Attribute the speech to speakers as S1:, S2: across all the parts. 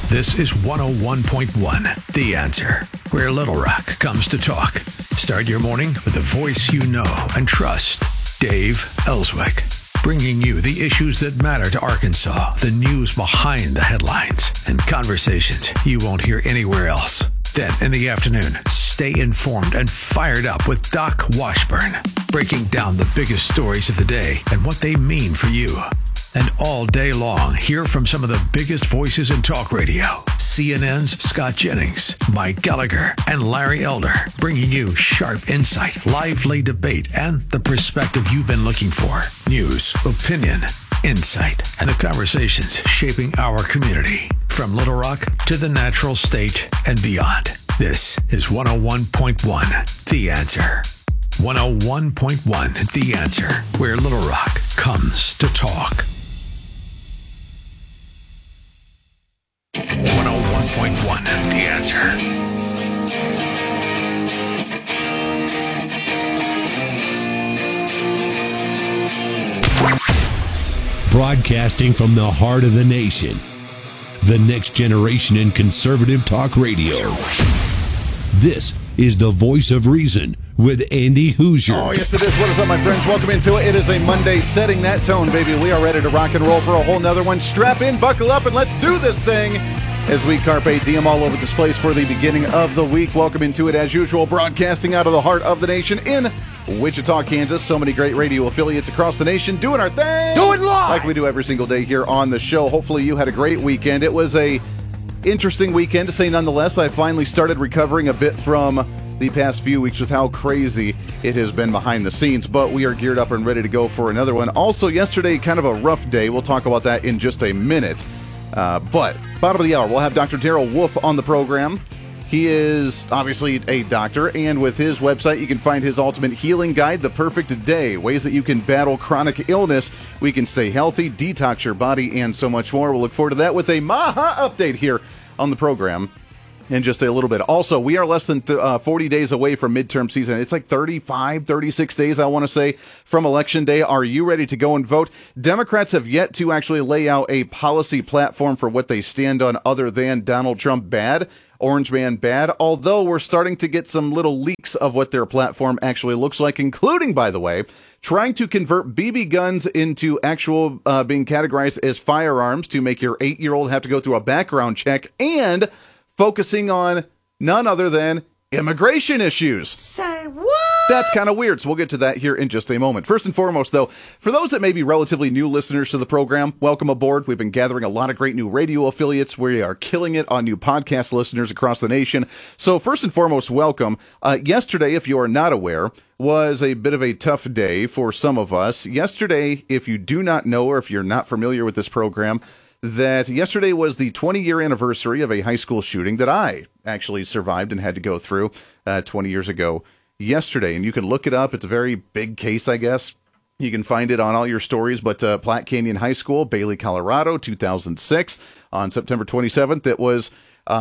S1: This is 101.1 The Answer, where Little Rock comes to talk. Start your morning with a voice you know and trust. Dave Ellswick, bringing you the issues that matter to Arkansas, the news behind the headlines, and conversations you won't hear anywhere else. Then in the afternoon, stay informed and fired up with Doc Washburn, breaking down the biggest stories of the day and what they mean for you. And all day long, hear from some of the biggest voices in talk radio. CNN's Scott Jennings, Mike Gallagher, and Larry Elder, bringing you sharp insight, lively debate, and the perspective you've been looking for. News, opinion, insight, and the conversations shaping our community. From Little Rock to the Natural State and beyond. This is 101.1 The Answer. 101.1 The Answer, where Little Rock comes to talk. 101.1 The Answer.
S2: Broadcasting from the heart of the nation, the next generation in conservative talk radio. This is the Voice of Reason with Andy Hoosier.
S3: Oh, yes, it is. What is up, my friends? Welcome into it. It is a Monday, setting that tone, baby. We are ready to rock and roll for a whole nother one. Strap in, buckle up, and let's do this thing as we carpe diem all over this place for the beginning of the week. Welcome into it, as usual, broadcasting out of the heart of the nation in Wichita, Kansas. So many great radio affiliates across the nation doing our thing.
S4: Do it live!
S3: Like we do every single day here on the show. Hopefully you had a great weekend. It was a interesting weekend, to say nonetheless. I finally started recovering a bit from the past few weeks with how crazy it has been behind the scenes, but we are geared up and ready to go for another one. Also, yesterday, kind of a rough day. We'll talk about that in just a minute. But bottom of the hour, we'll have Dr. Daryl Wolf on the program. He is obviously a doctor, and with his website, you can find his ultimate healing guide, The Perfect Day, ways that you can battle chronic illness, we can stay healthy, detox your body, and so much more. We'll look forward to that with a Maha update here on the program in just a little bit. Also, we are less than 40 days away from midterm season. It's like 35, 36 days, I want to say, from Election Day. Are you ready to go and vote? Democrats have yet to actually lay out a policy platform for what they stand on other than Donald Trump bad, Orange Man bad, although we're starting to get some little leaks of what their platform actually looks like, including, by the way, trying to convert BB guns into actual being categorized as firearms to make your 8-year-old have to go through a background check, and focusing on none other than immigration issues.
S4: Say what?
S3: That's kind of weird, so we'll get to that here in just a moment. First and foremost, though, for those that may be relatively new listeners to the program, welcome aboard. We've been gathering a lot of great new radio affiliates. We are killing it on new podcast listeners across the nation. So first and foremost, welcome. Yesterday, if you are not aware, was a bit of a tough day for some of us. Yesterday, if you do not know or if you're not familiar with this program, that yesterday was the 20-year anniversary of a high school shooting that I actually survived and had to go through 20 years ago yesterday. And you can look it up. It's a very big case, I guess. You can find it on all your stories. But Platte Canyon High School, Bailey, Colorado, 2006, on September 27th. It was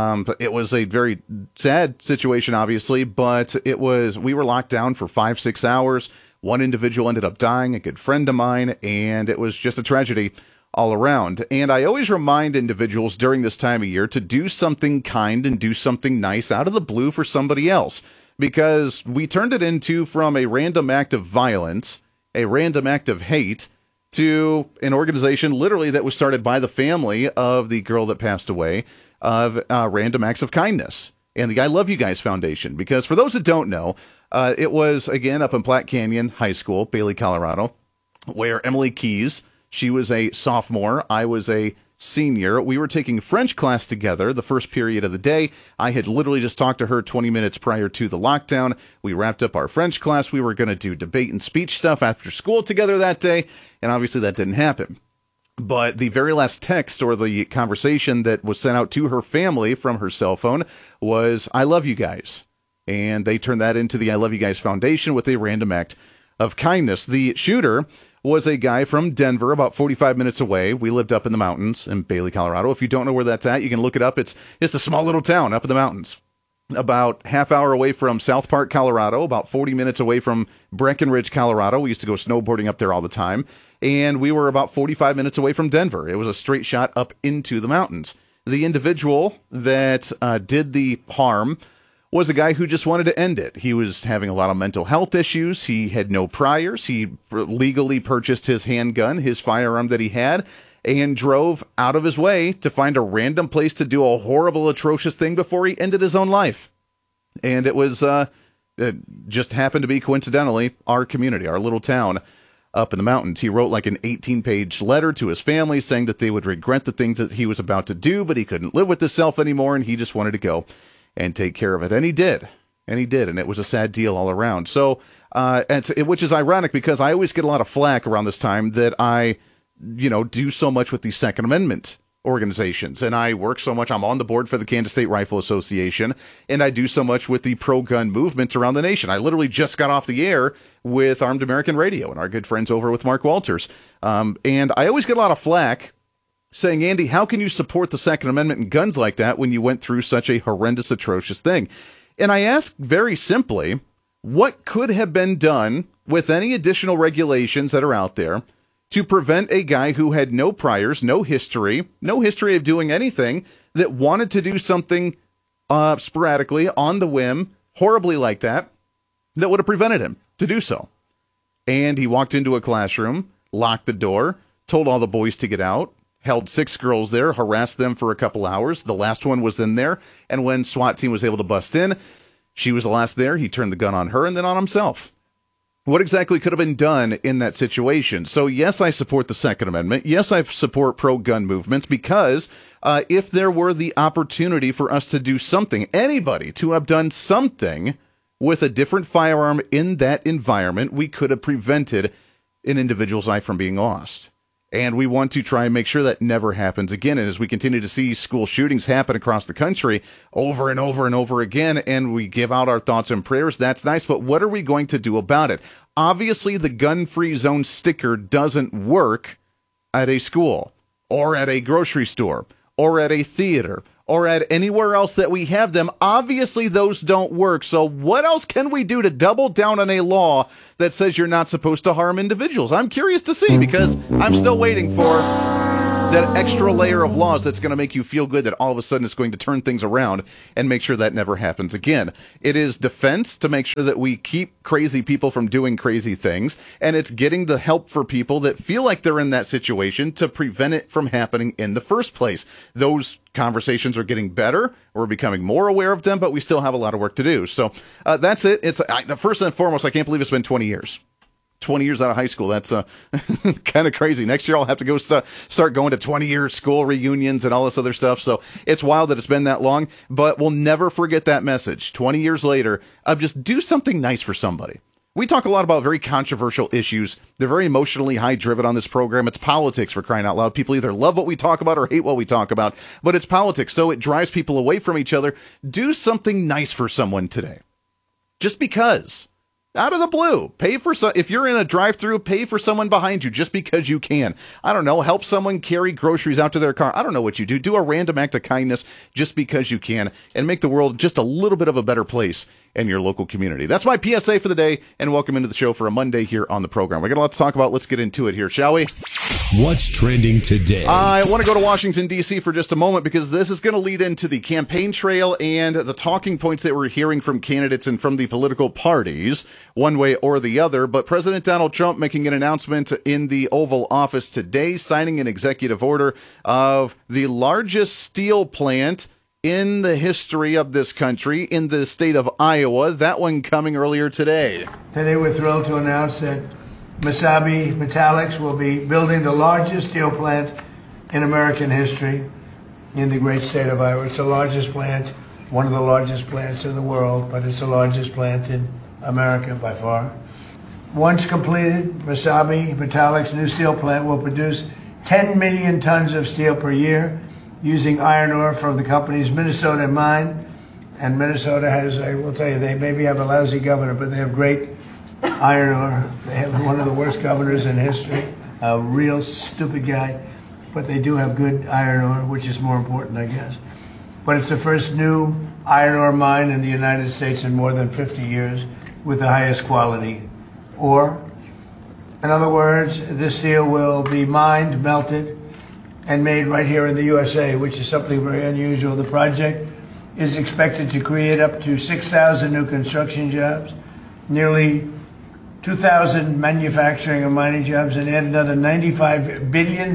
S3: a very sad situation, obviously, but we were locked down for 5-6 hours. One individual ended up dying, a good friend of mine, and it was just a tragedy all around. And I always remind individuals during this time of year to do something kind and do something nice out of the blue for somebody else, because we turned it into from a random act of violence, a random act of hate, to an organization literally that was started by the family of the girl that passed away, of random acts of kindness, and the I Love You Guys Foundation. Because for those that don't know, it was, again, up in Platte Canyon High School, Bailey, Colorado, where Emily Keys, she was a sophomore, I was a senior. We were taking French class together the first period of the day. I had literally just talked to her 20 minutes prior to the lockdown. We wrapped up our French class. We were going to do debate and speech stuff after school together that day, and obviously that didn't happen. But the very last text or the conversation that was sent out to her family from her cell phone was, I love you guys. And they turned that into the I Love You Guys Foundation with a random act of kindness. The shooter was a guy from Denver, about 45 minutes away. We lived up in the mountains in Bailey, Colorado. If you don't know where that's at, you can look it up. It's just a small little town up in the mountains. About half hour away from South Park, Colorado, about 40 minutes away from Breckenridge, Colorado. We used to go snowboarding up there all the time. And we were about 45 minutes away from Denver. It was a straight shot up into the mountains. the individual that did the harm was a guy who just wanted to end it. He was having a lot of mental health issues. He had no priors. He legally purchased his handgun, his firearm that he had, and drove out of his way to find a random place to do a horrible, atrocious thing before he ended his own life. And it was, it just happened to be coincidentally our community, our little town up in the mountains. He wrote like an 18-page letter to his family saying that they would regret the things that he was about to do, but he couldn't live with himself anymore, and he just wanted to go and take care of it. And he did. And it was a sad deal all around. So, which is ironic because I always get a lot of flack around this time that I, do so much with the Second Amendment organizations. And I work so much. I'm on the board for the Kansas State Rifle Association, and I do so much with the pro-gun movements around the nation. I literally just got off the air with Armed American Radio and our good friends over with Mark Walters. And I always get a lot of flack saying, Andy, how can you support the Second Amendment and guns like that when you went through such a horrendous, atrocious thing? And I ask very simply, what could have been done with any additional regulations that are out there to prevent a guy who had no priors, no history of doing anything, that wanted to do something sporadically, on the whim, horribly like that would have prevented him to do so? And he walked into a classroom, locked the door, told all the boys to get out, held 6 girls there, harassed them for a couple hours. The last one was in there, and when SWAT team was able to bust in, she was the last there. He turned the gun on her and then on himself. What exactly could have been done in that situation? So yes, I support the Second Amendment. Yes, I support pro-gun movements because if there were the opportunity for us to do something, anybody to have done something with a different firearm in that environment, we could have prevented an individual's life from being lost. And we want to try and make sure that never happens again. And as we continue to see school shootings happen across the country over and over and over again, and we give out our thoughts and prayers, that's nice. But what are we going to do about it? Obviously, the gun-free zone sticker doesn't work at a school or at a grocery store or at a theater or at anywhere else that we have them. Obviously, those don't work. So what else can we do to double down on a law that says you're not supposed to harm individuals? I'm curious to see, because I'm still waiting for that extra layer of laws that's going to make you feel good that all of a sudden it's going to turn things around and make sure that never happens again. It is defense to make sure that we keep crazy people from doing crazy things, and it's getting the help for people that feel like they're in that situation to prevent it from happening in the first place. Those conversations are getting better. We're becoming more aware of them, but we still have a lot of work to do. So that's it. First and foremost, I can't believe it's been 20 years. 20 years out of high school. That's kind of crazy. Next year, I'll have to go start going to 20-year school reunions and all this other stuff. So it's wild that it's been that long, but we'll never forget that message 20 years later of just do something nice for somebody. We talk a lot about very controversial issues. They're very emotionally high-driven on this program. It's politics, for crying out loud. People either love what we talk about or hate what we talk about, but it's politics, so it drives people away from each other. Do something nice for someone today. Just because. Out of the blue, if you're in a drive-through, pay for someone behind you just because you can. I don't know, help someone carry groceries out to their car. I don't know what you do. Do a random act of kindness just because you can, and make the world just a little bit of a better place in your local community. That's my PSA for the day, and welcome into the show for a Monday here on the program. We got a lot to talk about. Let's get into it here, shall we?
S2: What's trending today?
S3: I want to go to Washington, D.C. for just a moment, because this is going to lead into the campaign trail and the talking points that we're hearing from candidates and from the political parties, one way or the other. But President Donald Trump making an announcement in the Oval Office today, signing an executive order of the largest steel plant in the history of this country in the state of Iowa. That one coming earlier today.
S4: Today we're thrilled to announce that Mesabi Metallics will be building the largest steel plant in American history in the great state of Iowa. It's the largest plant, one of the largest plants in the world, but it's the largest plant in America by far. Once completed, Mesabi Metallics' new steel plant will produce 10 million tons of steel per year using iron ore from the company's Minnesota mine. And Minnesota has, I will tell you, they maybe have a lousy governor, but they have great iron ore. They have one of the worst governors in history, a real stupid guy, but they do have good iron ore, which is more important, I guess. But it's the first new iron ore mine in the United States in more than 50 years with the highest quality ore. In other words, this steel will be mined, melted, and made right here in the USA, which is something very unusual. The project is expected to create up to 6,000 new construction jobs, nearly 2,000 manufacturing and mining jobs, and add another $95 billion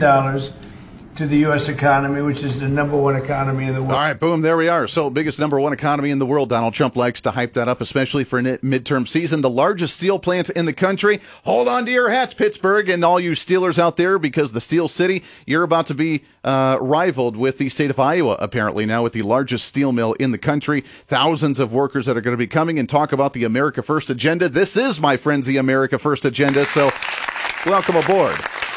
S4: to the U.S. economy, which is the number one economy in the world.
S3: All right, boom, there we are. So, biggest number one economy in the world. Donald Trump likes to hype that up, especially for midterm season. The largest steel plant in the country. Hold on to your hats, Pittsburgh, and all you Steelers out there, because the Steel City, you're about to be rivaled with the state of Iowa, apparently, now with the largest steel mill in the country. Thousands of workers that are going to be coming and talk about the America First agenda. This is, my friends, the America First agenda, so welcome aboard.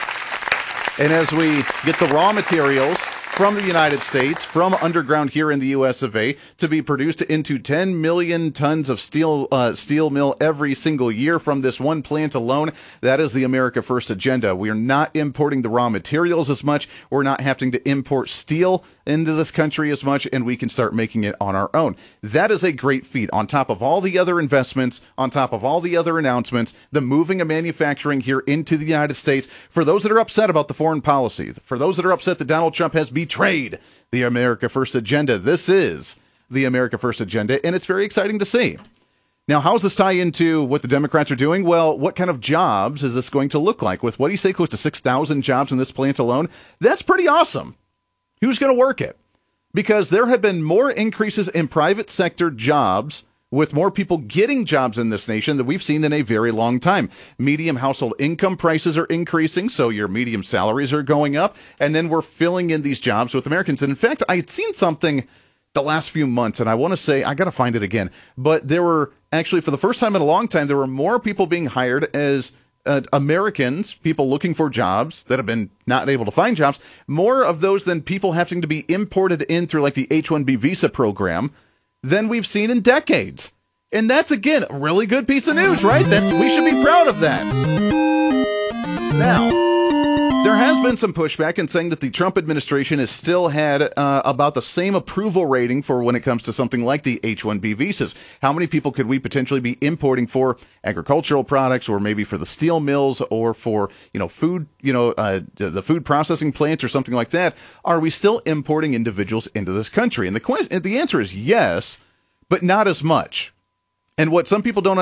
S3: And as we get the raw materials from the United States, from underground here in the U.S. of A., to be produced into 10 million tons of steel mill every single year from this one plant alone, that is the America First agenda. We are not importing the raw materials as much. We're not having to import steel into this country as much, and we can start making it on our own. That is a great feat. On top of all the other investments, on top of all the other announcements, the moving of manufacturing here into the United States. For those that are upset about the foreign policy, for those that are upset that Donald Trump has betrayed the America First agenda, this is the America First agenda, and it's very exciting to see. Now, how does this tie into what the Democrats are doing? Well, what kind of jobs is this going to look like? With, what do you say, close to 6,000 jobs in this plant alone? That's pretty awesome. Who's going to work it? Because there have been more increases in private sector jobs, with more people getting jobs in this nation, than we've seen in a very long time. Medium household income prices are increasing, so your medium salaries are going up, and then we're filling in these jobs with Americans. And in fact, I had seen something the last few months, and I want to say, I got to find it again, but there were actually, for the first time in a long time, there were more people being hired as Americans, people looking for jobs that have been not able to find jobs, more of those than people having to be imported in through like the H-1B visa program than we've seen in decades. And that's, again, a really good piece of news, right? We should be proud of that. Now, there has been some pushback in saying that the Trump administration has still had about the same approval rating for when it comes to something like the H-1B visas. How many people could we potentially be importing for agricultural products, or maybe for the steel mills, or for, food, the food processing plants or something like that? Are we still importing individuals into this country? And the answer is yes, but not as much. And what some people don't